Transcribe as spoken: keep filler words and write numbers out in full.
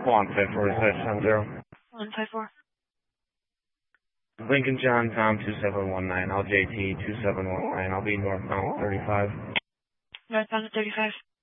one five four six seven zero. one five four. Lincoln John Tom two seven one nine. I'll J T two seven one nine. I'll be northbound thirty-five. Northbound at thirty-five.